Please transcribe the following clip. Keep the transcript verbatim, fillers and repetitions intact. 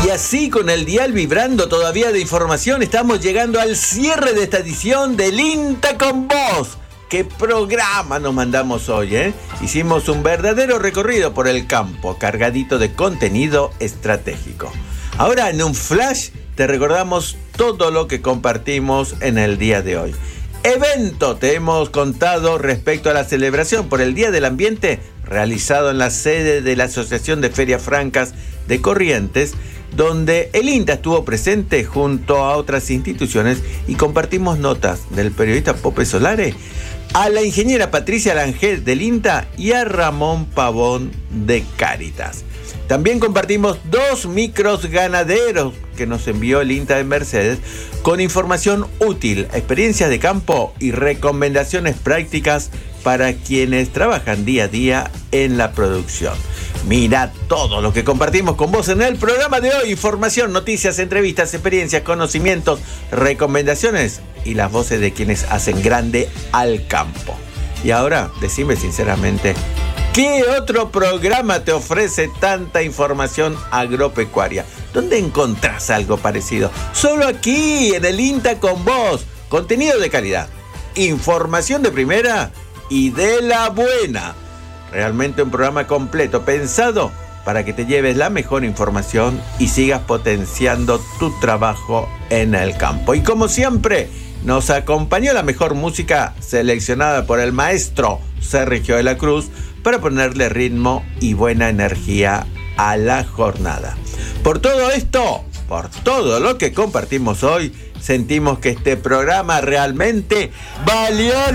Y así, con el dial vibrando todavía de información, estamos llegando al cierre de esta edición del INTA con Vos. ¡Qué programa nos mandamos hoy, eh! Hicimos un verdadero recorrido por el campo, cargadito de contenido estratégico. Ahora, en un flash, te recordamos todo lo que compartimos en el día de hoy. Evento, te hemos contado respecto a la celebración por el Día del Ambiente realizado en la sede de la Asociación de Ferias Francas de Corrientes, donde el INTA estuvo presente junto a otras instituciones, y compartimos notas del periodista Pope Solare, a la ingeniera Patricia Langel del INTA y a Ramón Pavón de Cáritas. También compartimos dos micros ganaderos que nos envió el INTA de Mercedes con información útil, experiencias de campo y recomendaciones prácticas para quienes trabajan día a día en la producción. Mira todo lo que compartimos con vos en el programa de hoy: información, noticias, entrevistas, experiencias, conocimientos, recomendaciones y las voces de quienes hacen grande al campo. Y ahora, decime sinceramente, ¿qué otro programa te ofrece tanta información agropecuaria? ¿Dónde encontrás algo parecido? Solo aquí, en el INTA con Vos. Contenido de calidad, información de primera y de la buena. Realmente un programa completo, pensado para que te lleves la mejor información y sigas potenciando tu trabajo en el campo. Y como siempre, nos acompañó la mejor música seleccionada por el maestro Sergio de la Cruz para ponerle ritmo y buena energía a la jornada. Por todo esto, por todo lo que compartimos hoy, sentimos que este programa realmente valió